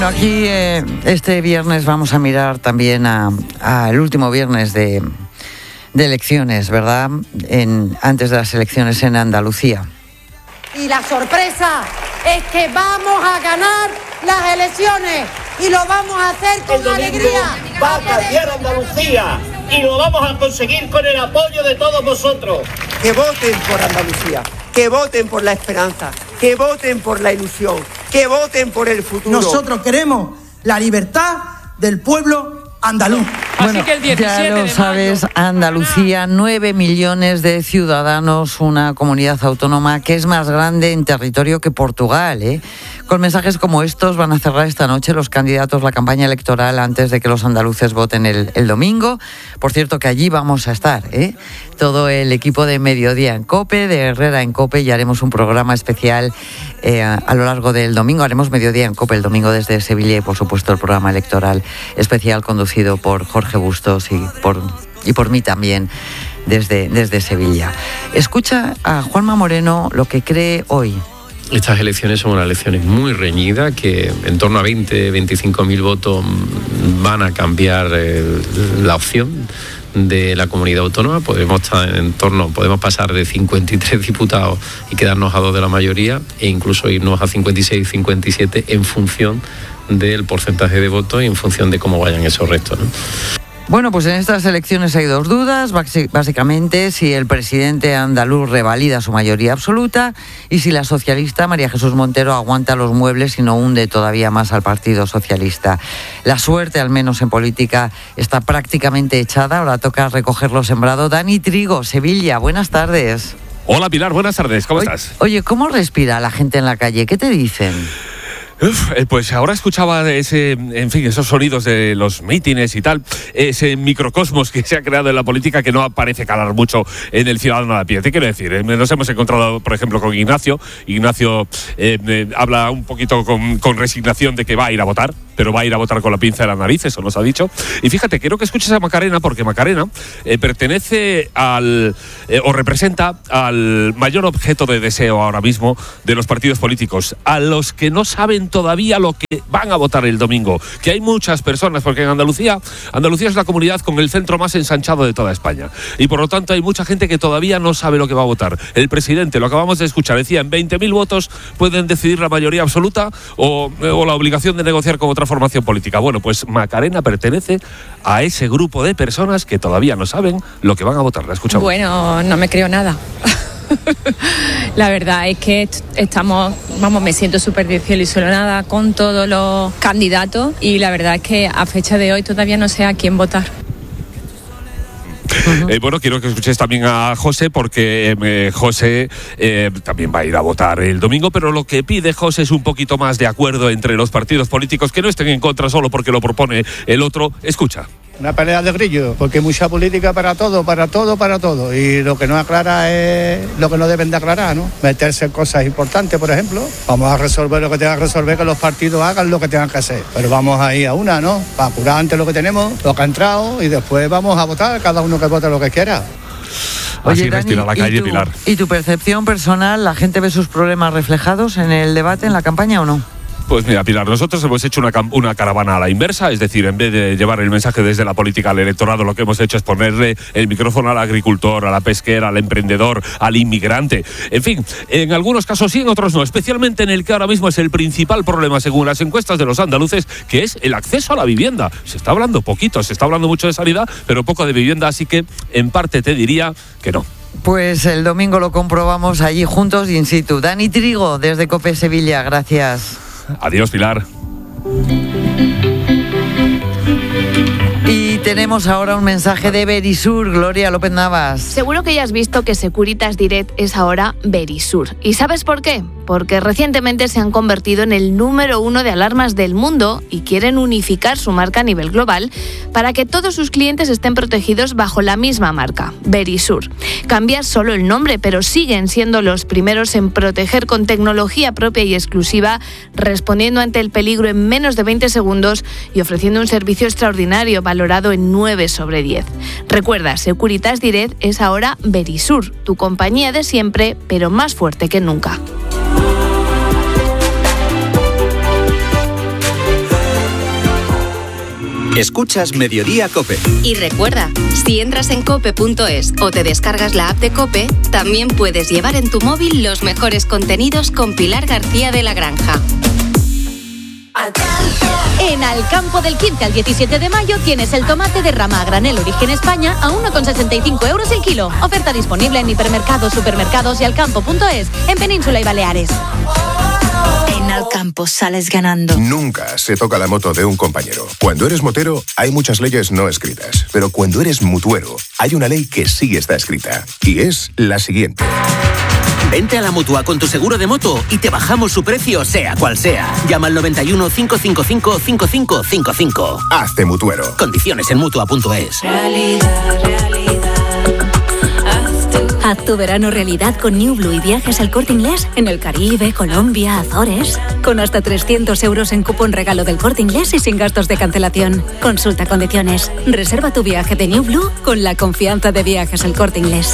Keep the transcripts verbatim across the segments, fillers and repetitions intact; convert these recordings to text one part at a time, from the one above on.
Aquí eh, este viernes vamos a mirar también al último viernes de, de elecciones, ¿verdad? En, antes de las elecciones en Andalucía. Y la sorpresa es que vamos a ganar las elecciones y lo vamos a hacer con alegría. Va a cambiar Andalucía y lo vamos a conseguir con el apoyo de todos vosotros. Que voten por Andalucía, que voten por la esperanza, que voten por la ilusión, que voten por el futuro. Nosotros queremos la libertad del pueblo andaluz. Bueno, Así que el diecisiete ya lo sabes, Andalucía, nueve millones de ciudadanos, una comunidad autónoma que es más grande en territorio que Portugal, ¿eh? Con mensajes como estos van a cerrar esta noche los candidatos la campaña electoral antes de que los andaluces voten el, el domingo. Por cierto que allí vamos a estar, ¿eh? Todo el equipo de Mediodía en COPE, de Herrera en COPE, y haremos un programa especial eh, a lo largo del domingo. Haremos Mediodía en COPE el domingo desde Sevilla y, por supuesto, el programa electoral especial conducido por Jorge Bustos y por, y por mí también desde, desde Sevilla. Escucha a Juanma Moreno lo que cree hoy. Estas elecciones son unas elecciones muy reñidas, que en torno a veinte, veinticinco mil votos van a cambiar eh, la opción de la comunidad autónoma. Podemos estar en torno, podemos pasar de cincuenta y tres diputados y quedarnos a dos de la mayoría, e incluso irnos a cincuenta y seis, cincuenta y siete en función del porcentaje de votos y en función de cómo vayan esos restos, ¿no? Bueno, pues en estas elecciones hay dos dudas, básicamente si el presidente andaluz revalida su mayoría absoluta y si la socialista María Jesús Montero aguanta los muebles y no hunde todavía más al Partido Socialista. La suerte, al menos en política, está prácticamente echada, ahora toca recoger lo sembrado. Dani Trigo, Sevilla, buenas tardes. Hola Pilar, buenas tardes, ¿cómo oye, estás? Oye, ¿cómo respira la gente en la calle? ¿Qué te dicen? Uf, pues ahora escuchaba ese, en fin, esos sonidos de los mítines y tal, ese microcosmos que se ha creado en la política que no parece calar mucho en el ciudadano a pie. ¿Qué quiero decir? Nos hemos encontrado, por ejemplo, con Ignacio. Ignacio eh, eh, habla un poquito con, con resignación de que va a ir a votar, pero va a ir a votar con la pinza de la nariz, eso nos ha dicho. Y fíjate, quiero que escuches a Macarena, porque Macarena eh, pertenece al, eh, o representa al mayor objeto de deseo ahora mismo de los partidos políticos, a los que no saben todavía lo que van a votar el domingo, que hay muchas personas, porque en Andalucía, Andalucía es la comunidad con el centro más ensanchado de toda España, y por lo tanto hay mucha gente que todavía no sabe lo que va a votar. El presidente, lo acabamos de escuchar, decía, en veinte mil votos pueden decidir la mayoría absoluta o, o la obligación de negociar con otra formación política. Bueno, pues Macarena pertenece a ese grupo de personas que todavía no saben lo que van a votar. La escuchamos. Bueno, no me creo nada. La verdad es que estamos, vamos, me siento súper desilusionada con todos los candidatos y la verdad es que a fecha de hoy todavía no sé a quién votar. Uh-huh. Eh, bueno, quiero que escuches también a José, porque eh, José eh, también va a ir a votar el domingo, pero lo que pide José es un poquito más de acuerdo entre los partidos políticos, que no estén en contra solo porque lo propone el otro. Escucha. Una pelea de grillos, porque hay mucha política para todo, para todo, para todo. Y lo que no aclara es lo que no deben de aclarar, ¿no? Meterse en cosas importantes, por ejemplo. Vamos a resolver lo que tengan que resolver, que los partidos hagan lo que tengan que hacer. Pero vamos a ir a una, ¿no? Para curar antes lo que tenemos, lo que ha entrado, y después vamos a votar, cada uno que vote lo que quiera. Así Oye, respira Dani, la calle, ¿y tu, Pilar. ¿Y tu percepción personal? ¿La gente ve sus problemas reflejados en el debate, en la campaña o no? Pues mira, Pilar, nosotros hemos hecho una, una caravana a la inversa, es decir, en vez de llevar el mensaje desde la política al electorado, lo que hemos hecho es ponerle el micrófono al agricultor, a la pesquera, al emprendedor, al inmigrante. En fin, en algunos casos sí, en otros no, especialmente en el que ahora mismo es el principal problema, según las encuestas de los andaluces, que es el acceso a la vivienda. Se está hablando poquito, se está hablando mucho de sanidad, pero poco de vivienda, así que en parte te diría que no. Pues el domingo lo comprobamos allí juntos in situ. Dani Trigo, desde COPE Sevilla, gracias. Adiós, Pilar. Y tenemos ahora un mensaje de Verisur, Gloria López Navas. Seguro que ya has visto que Securitas Direct es ahora Verisur. ¿Y sabes por qué? Porque recientemente se han convertido en el número uno de alarmas del mundo y quieren unificar su marca a nivel global para que todos sus clientes estén protegidos bajo la misma marca, Verisur. Cambia solo el nombre, pero siguen siendo los primeros en proteger con tecnología propia y exclusiva, respondiendo ante el peligro en menos de veinte segundos y ofreciendo un servicio extraordinario valorado en nueve sobre diez. Recuerda, Securitas Direct es ahora Verisur, tu compañía de siempre, pero más fuerte que nunca. Escuchas Mediodía COPE. Y recuerda, si entras en cope punto es o te descargas la app de COPE, también puedes llevar en tu móvil los mejores contenidos con Pilar García de la Granja. En Alcampo del quince al diecisiete de mayo tienes el tomate de rama a granel Origen España a uno con sesenta y cinco euros el kilo. Oferta disponible en hipermercados, supermercados y alcampo punto es en Península y Baleares. En Alcampo sales ganando. Nunca se toca la moto de un compañero. Cuando eres motero hay muchas leyes no escritas, pero cuando eres mutuero hay una ley que sí está escrita y es la siguiente. Vente a la Mutua con tu seguro de moto y te bajamos su precio, sea cual sea. Llama al noventa y uno, cinco cinco cinco, cinco cinco cinco cinco. Hazte mutuero. Condiciones en mutua punto es. Realidad, realidad. Haz tu verano realidad con New Blue y viajes al Corte Inglés en el Caribe, Colombia, Azores. Con hasta trescientos euros en cupón regalo del Corte Inglés y sin gastos de cancelación. Consulta condiciones. Reserva tu viaje de New Blue con la confianza de Viajes al Corte Inglés.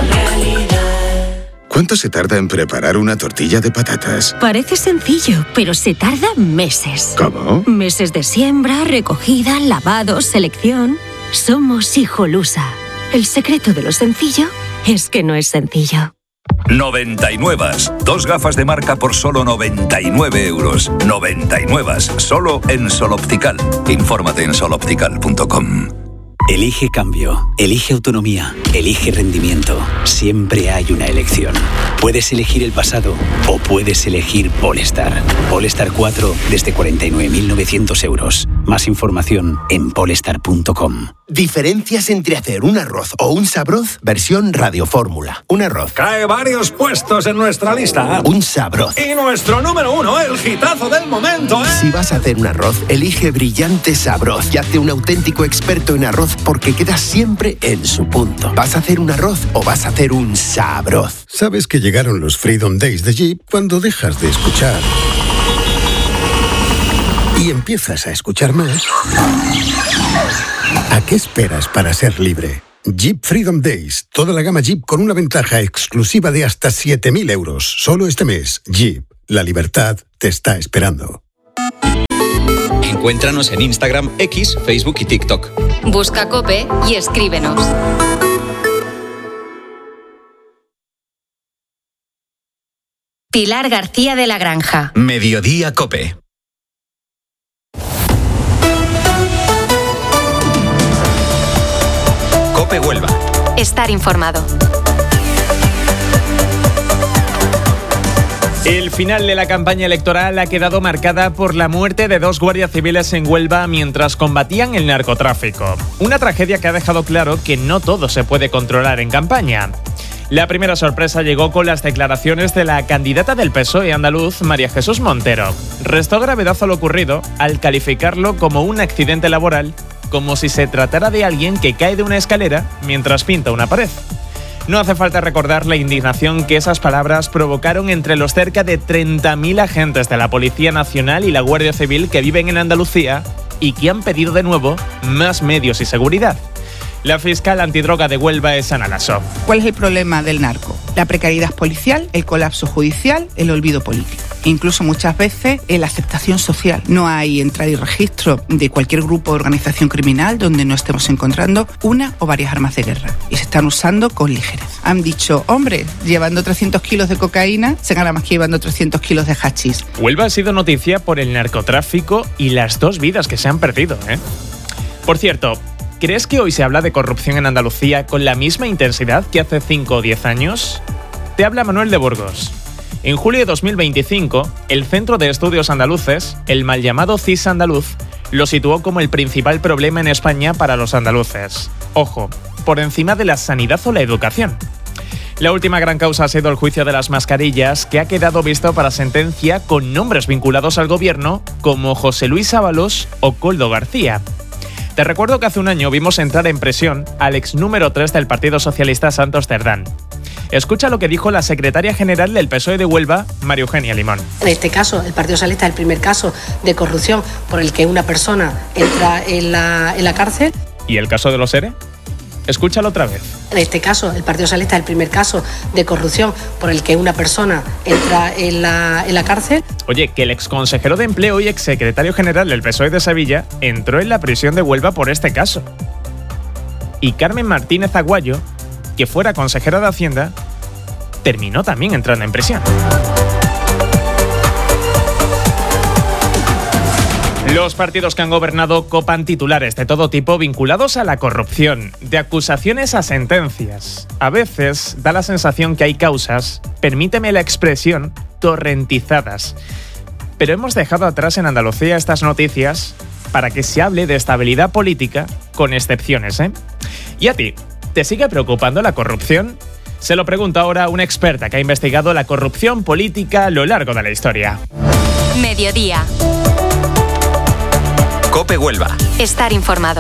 ¿Cuánto se tarda en preparar una tortilla de patatas? Parece sencillo, pero se tarda meses. ¿Cómo? Meses de siembra, recogida, lavado, selección. Somos Hijolusa. El secreto de lo sencillo es que no es sencillo. noventa y nueve. Dos gafas de marca por solo noventa y nueve euros. noventa y nueve. Solo en Sol Optical. Infórmate en sol optical punto com. Elige cambio, elige autonomía, elige rendimiento. Siempre hay una elección. Puedes elegir el pasado o puedes elegir Polestar. Polestar cuatro desde cuarenta y nueve mil novecientos euros. Más información en polestar punto com. Diferencias entre hacer un arroz o un sabroz versión radiofórmula. Un arroz. Cae varios puestos en nuestra lista. Un sabroz. Y nuestro número uno, el hitazo del momento, ¿eh? Si vas a hacer un arroz, elige Brillante Sabroz y hazte un auténtico experto en arroz porque queda siempre en su punto. ¿Vas a hacer un arroz o vas a hacer un sabroz? Sabes que llegaron los Freedom Days de Jeep cuando dejas de escuchar y empiezas a escuchar más. ¿A qué esperas para ser libre? Jeep Freedom Days. Toda la gama Jeep con una ventaja exclusiva de hasta siete mil euros. Solo este mes. Jeep. La libertad te está esperando. Encuéntranos en Instagram, X, Facebook y TikTok. Busca COPE y escríbenos. Pilar García de la Granja. Mediodía COPE. COPE Huelva. Estar informado. El final de la campaña electoral ha quedado marcada por la muerte de dos guardias civiles en Huelva mientras combatían el narcotráfico. Una tragedia que ha dejado claro que no todo se puede controlar en campaña. La primera sorpresa llegó con las declaraciones de la candidata del P S O E andaluz, María Jesús Montero. Restó gravedad a lo ocurrido al calificarlo como un accidente laboral, como si se tratara de alguien que cae de una escalera mientras pinta una pared. No hace falta recordar la indignación que esas palabras provocaron entre los cerca de treinta mil agentes de la Policía Nacional y la Guardia Civil que viven en Andalucía y que han pedido de nuevo más medios y seguridad. La fiscal antidroga de Huelva es Ana Lasso. ¿Cuál es el problema del narco? La precariedad policial, el colapso judicial, el olvido político. Incluso muchas veces la aceptación social. No hay entrada y registro de cualquier grupo o organización criminal donde no estemos encontrando una o varias armas de guerra. Y se están usando con ligereza. Han dicho, hombre, llevando trescientos kilos de cocaína se gana más que llevando trescientos kilos de hachís. Huelva ha sido noticia por el narcotráfico y las dos vidas que se han perdido, ¿eh? Por cierto, ¿crees que hoy se habla de corrupción en Andalucía con la misma intensidad que hace cinco o diez años? Te habla Manuel de Burgos. En julio de dos mil veinticinco, el Centro de Estudios Andaluces, el mal llamado C I S andaluz, lo situó como el principal problema en España para los andaluces. Ojo, por encima de la sanidad o la educación. La última gran causa ha sido el juicio de las mascarillas, que ha quedado visto para sentencia con nombres vinculados al gobierno como José Luis Ábalos o Koldo García. Te recuerdo que hace un año vimos entrar en prisión al ex número tres del Partido Socialista Santos Cerdán. Escucha lo que dijo la secretaria general del P S O E de Huelva, María Eugenia Limón. En este caso, el Partido Socialista es el primer caso de corrupción por el que una persona entra en la, en la cárcel. ¿Y el caso de los ERE? Escúchalo otra vez. En este caso, el Partido Socialista es el primer caso de corrupción por el que una persona entra en la, en la cárcel. Oye, que el exconsejero de Empleo y exsecretario general del P S O E de Sevilla entró en la prisión de Huelva por este caso. Y Carmen Martínez Aguayo, que fuera consejera de Hacienda, terminó también entrando en prisión. Los partidos que han gobernado copan titulares de todo tipo vinculados a la corrupción, de acusaciones a sentencias. A veces da la sensación que hay causas, permíteme la expresión, torrentizadas. Pero hemos dejado atrás en Andalucía estas noticias para que se hable de estabilidad política, con excepciones, ¿eh? ¿Y a ti? ¿Te sigue preocupando la corrupción? Se lo pregunta ahora una experta que ha investigado la corrupción política a lo largo de la historia. Mediodía. COPE Huelva. Estar informado.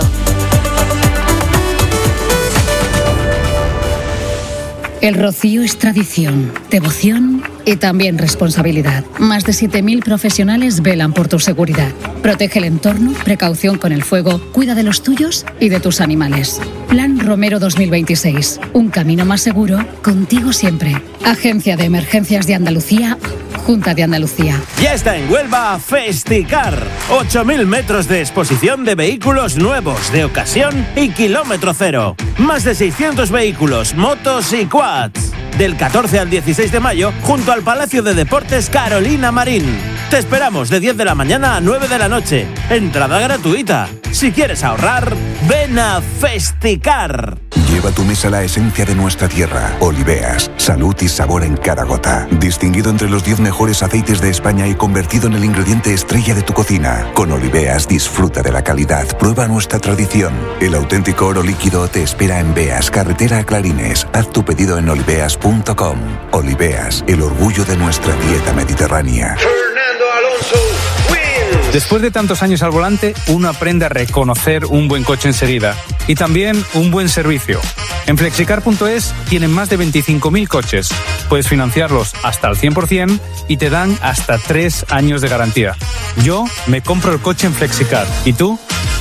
El rocío es tradición, devoción y también responsabilidad. Más de siete mil profesionales velan por tu seguridad. Protege el entorno, precaución con el fuego, cuida de los tuyos y de tus animales. Plan Romero dos mil veintiséis. Un camino más seguro, contigo siempre. Agencia de Emergencias de Andalucía, Junta de Andalucía. Ya está en Huelva Festicar. ocho mil metros de exposición de vehículos nuevos, de ocasión y kilómetro cero. Más de seiscientos vehículos, motos y quads. Del catorce al dieciséis de mayo, junto al Palacio de Deportes Carolina Marín. Te esperamos de diez de la mañana a nueve de la noche. Entrada gratuita. Si quieres ahorrar, ven a Festicar. Lleva a tu mesa la esencia de nuestra tierra. Oliveas, salud y sabor en cada gota. Distinguido entre los diez mejores aceites de España y convertido en el ingrediente estrella de tu cocina. Con Oliveas disfruta de la calidad, prueba nuestra tradición. El auténtico oro líquido te espera en Beas, carretera a Clarines. Haz tu pedido en oliveas punto com. Oliveas, el orgullo de nuestra dieta mediterránea. Fernando Alonso. Después de tantos años al volante, uno aprende a reconocer un buen coche enseguida y también un buen servicio. En flexicar punto es tienen más de veinticinco mil coches. Puedes financiarlos hasta al cien por ciento y te dan hasta tres años de garantía. Yo me compro el coche en Flexicar. ¿Y tú?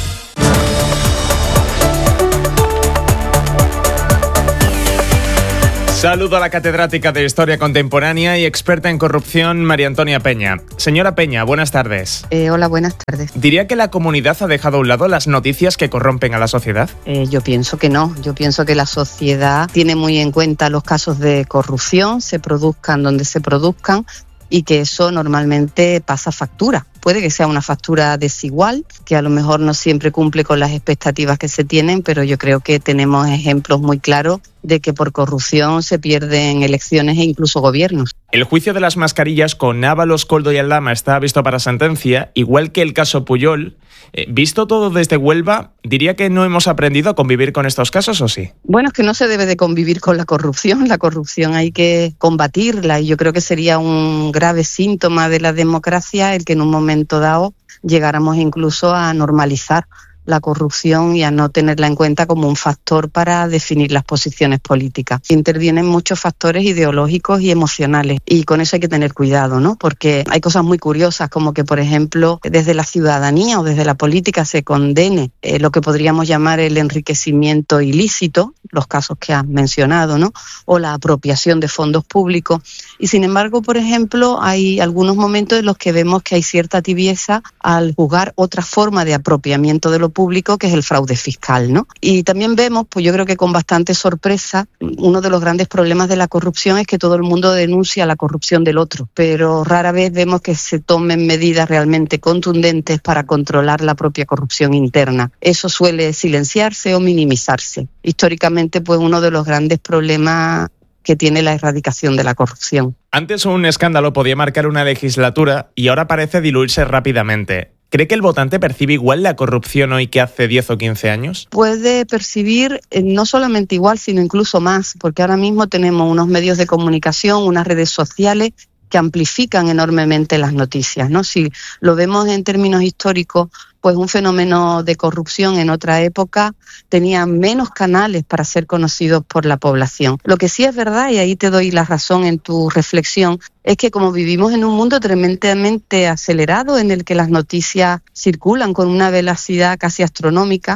Saludo a la catedrática de Historia Contemporánea y experta en corrupción, María Antonia Peña. Señora Peña, buenas tardes. Eh, hola, buenas tardes. ¿Diría que la comunidad ha dejado a un lado las noticias que corrompen a la sociedad? Eh, yo pienso que no. Yo pienso que la sociedad tiene muy en cuenta los casos de corrupción, se produzcan donde se produzcan, y que eso normalmente pasa factura. Puede que sea una factura desigual, que a lo mejor no siempre cumple con las expectativas que se tienen, pero yo creo que tenemos ejemplos muy claros de que por corrupción se pierden elecciones e incluso gobiernos. El juicio de las mascarillas con Ábalos, Koldo y Aldama está visto para sentencia, igual que el caso Pujol. Eh, visto todo desde Huelva, ¿diría que no hemos aprendido a convivir con estos casos o sí? Bueno, es que no se debe de convivir con la corrupción. La corrupción hay que combatirla y yo creo que sería un grave síntoma de la democracia el que en un momento dado llegáramos incluso a normalizar la corrupción y a no tenerla en cuenta como un factor para definir las posiciones políticas. Intervienen muchos factores ideológicos y emocionales y con eso hay que tener cuidado, ¿no? Porque hay cosas muy curiosas como que, por ejemplo, desde la ciudadanía o desde la política se condene eh, lo que podríamos llamar el enriquecimiento ilícito, los casos que has mencionado, ¿no? O la apropiación de fondos públicos. Y sin embargo, por ejemplo, hay algunos momentos en los que vemos que hay cierta tibieza al juzgar otra forma de apropiamiento de lo público, que es el fraude fiscal, ¿no? Y también vemos, pues yo creo que con bastante sorpresa, uno de los grandes problemas de la corrupción es que todo el mundo denuncia la corrupción del otro, pero rara vez vemos que se tomen medidas realmente contundentes para controlar la propia corrupción interna. Eso suele silenciarse o minimizarse. Históricamente, pues uno de los grandes problemas que tiene la erradicación de la corrupción. Antes un escándalo podía marcar una legislatura y ahora parece diluirse rápidamente. ¿Cree que el votante percibe igual la corrupción hoy que hace diez o quince años? Puede percibir eh, no solamente igual, sino incluso más, porque ahora mismo tenemos unos medios de comunicación, unas redes sociales que amplifican enormemente las noticias, ¿no? Si lo vemos en términos históricos, pues un fenómeno de corrupción en otra época tenía menos canales para ser conocidos por la población. Lo que sí es verdad, y ahí te doy la razón en tu reflexión, es que como vivimos en un mundo tremendamente acelerado en el que las noticias circulan con una velocidad casi astronómica,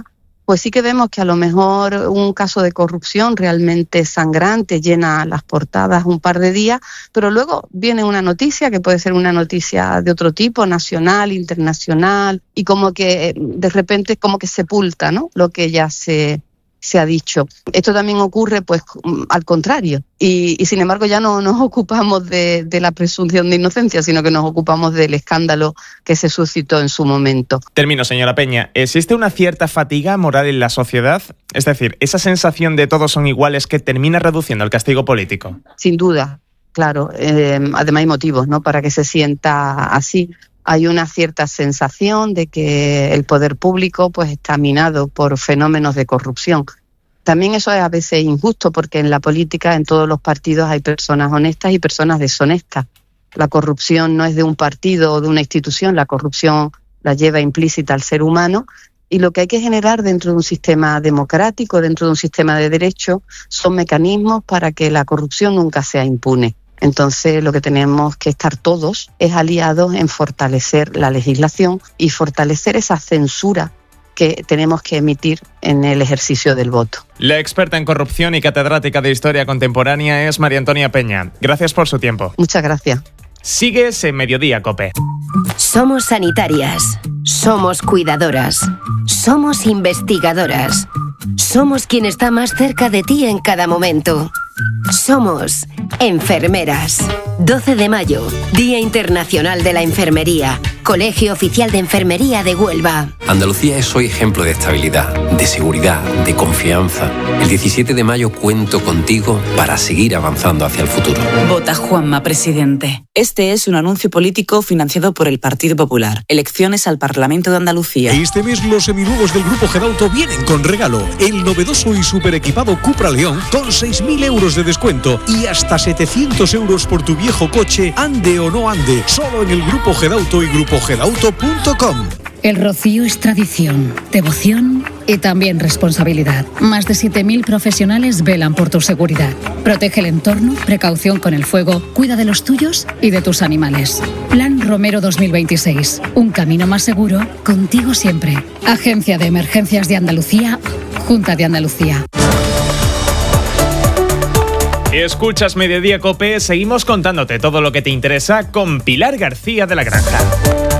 pues sí que vemos que a lo mejor un caso de corrupción realmente sangrante llena las portadas un par de días, pero luego viene una noticia que puede ser una noticia de otro tipo, nacional, internacional, y como que de repente como que sepulta, ¿no?, lo que ya se... se ha dicho. Esto también ocurre pues al contrario y, y sin embargo ya no nos ocupamos de, de la presunción de inocencia, sino que nos ocupamos del escándalo que se suscitó en su momento. Termino, señora Peña. ¿Existe una cierta fatiga moral en la sociedad? Es decir, esa sensación de todos son iguales que termina reduciendo el castigo político. Sin duda, claro. Eh, además hay motivos, ¿no?, para que se sienta así. Hay una cierta sensación de que el poder público pues está minado por fenómenos de corrupción. También eso es a veces injusto porque en la política, en todos los partidos, hay personas honestas y personas deshonestas. La corrupción no es de un partido o de una institución, la corrupción la lleva implícita al ser humano y lo que hay que generar dentro de un sistema democrático, dentro de un sistema de derecho, son mecanismos para que la corrupción nunca sea impune. Entonces lo que tenemos que estar todos es aliados en fortalecer la legislación y fortalecer esa censura que tenemos que emitir en el ejercicio del voto. La experta en corrupción y catedrática de Historia Contemporánea es María Antonia Peña. Gracias por su tiempo. Muchas gracias. Sigues en Mediodía COPE. Somos sanitarias, somos cuidadoras, somos investigadoras, somos quien está más cerca de ti en cada momento. Somos enfermeras. doce de mayo, Día Internacional de la Enfermería. Colegio Oficial de Enfermería de Huelva. Andalucía es hoy ejemplo de estabilidad, de seguridad, de confianza. El diecisiete de mayo cuento contigo para seguir avanzando hacia el futuro. Vota Juanma, presidente. Este es un anuncio político financiado por el Partido Popular. Elecciones al Parlamento de Andalucía. Este mes los seminuevos del Grupo Gedauto vienen con regalo. El novedoso y super equipado Cupra León con seis mil euros de descuento y hasta setecientos euros por tu viejo coche, ande o no ande. Solo en el Grupo Gedauto y grupo gedauto punto com. El Rocío es tradición, devoción y también responsabilidad. Más de siete mil profesionales velan por tu seguridad. Protege el entorno, precaución con el fuego, cuida de los tuyos y de tus animales. Plan Romero dos mil veintiséis. Un camino más seguro, contigo siempre. Agencia de Emergencias de Andalucía, Junta de Andalucía. Escuchas Mediodía COPE, seguimos contándote todo lo que te interesa con Pilar García de la Granja.